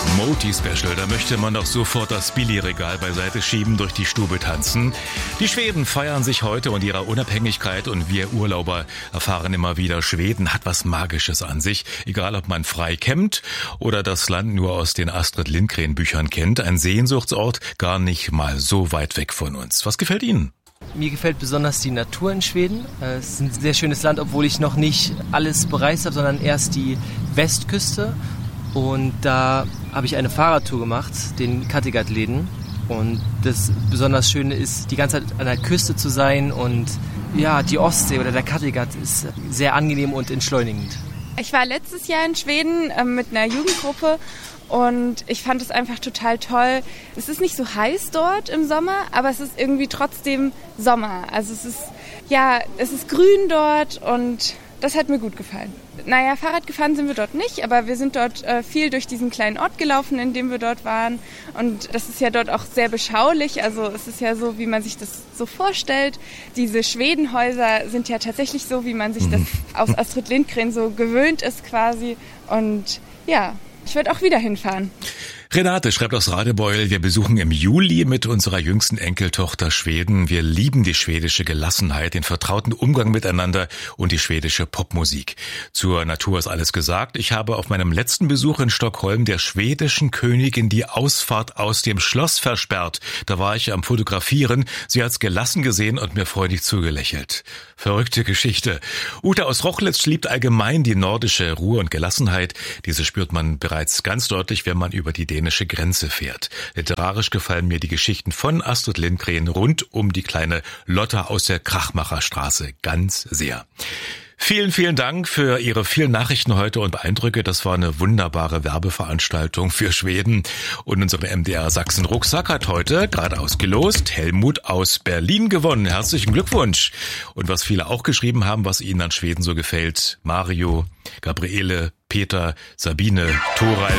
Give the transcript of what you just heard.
Moti-Special, da möchte man doch sofort das Billy-Regal beiseite schieben, durch die Stube tanzen. Die Schweden feiern sich heute und ihrer Unabhängigkeit und wir Urlauber erfahren immer wieder, Schweden hat was Magisches an sich. Egal, ob man frei campt oder das Land nur aus den Astrid Lindgren-Büchern kennt, ein Sehnsuchtsort gar nicht mal so weit weg von uns. Was gefällt Ihnen? Mir gefällt besonders die Natur in Schweden. Es ist ein sehr schönes Land, obwohl ich noch nicht alles bereist habe, sondern erst die Westküste. Und da habe ich eine Fahrradtour gemacht, den Kattegat-Läden. Und das besonders Schöne ist, die ganze Zeit an der Küste zu sein. Und ja, die Ostsee oder der Kattegat ist sehr angenehm und entschleunigend. Ich war letztes Jahr in Schweden mit einer Jugendgruppe. Und ich fand es einfach total toll. Es ist nicht so heiß dort im Sommer, aber es ist irgendwie trotzdem Sommer. Also es ist grün dort und das hat mir gut gefallen. Naja, Fahrrad gefahren sind wir dort nicht, aber wir sind dort viel durch diesen kleinen Ort gelaufen, in dem wir dort waren. Und das ist ja dort auch sehr beschaulich. Also es ist ja so, wie man sich das so vorstellt. Diese Schwedenhäuser sind ja tatsächlich so, wie man sich das aus Astrid Lindgren so gewöhnt ist quasi. Und ja, ich werde auch wieder hinfahren. Renate schreibt aus Radebeul, wir besuchen im Juli mit unserer jüngsten Enkeltochter Schweden. Wir lieben die schwedische Gelassenheit, den vertrauten Umgang miteinander und die schwedische Popmusik. Zur Natur ist alles gesagt. Ich habe auf meinem letzten Besuch in Stockholm der schwedischen Königin die Ausfahrt aus dem Schloss versperrt. Da war ich am Fotografieren. Sie hat's gelassen gesehen und mir freudig zugelächelt. Verrückte Geschichte. Ute aus Rochlitz liebt allgemein die nordische Ruhe und Gelassenheit. Diese spürt man bereits ganz deutlich, wenn man über die dänische Grenze fährt. Literarisch gefallen mir die Geschichten von Astrid Lindgren rund um die kleine Lotta aus der Krachmacherstraße ganz sehr. Vielen, vielen Dank für Ihre vielen Nachrichten heute und Eindrücke. Das war eine wunderbare Werbeveranstaltung für Schweden. Und unsere MDR Sachsen Rucksack hat heute gerade ausgelost Helmut aus Berlin gewonnen. Herzlichen Glückwunsch. Und was viele auch geschrieben haben, was Ihnen an Schweden so gefällt. Mario, Gabriele, Peter, Sabine, Thoralf.